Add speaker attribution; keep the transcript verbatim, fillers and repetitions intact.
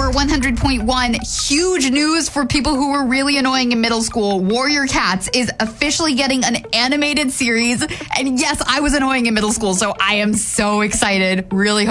Speaker 1: Power one hundred point one. Huge news for people who were really annoying in middle school. Warrior Cats is officially getting an animated series. And yes, I was annoying in middle school, so I am so excited. Really hope